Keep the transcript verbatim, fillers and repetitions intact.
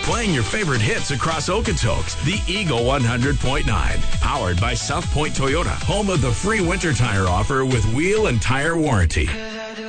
Playing your favorite hits across Okotoks, the Eagle one hundred point nine. Powered by South Point Toyota, home of the free winter tire offer with wheel and tire warranty.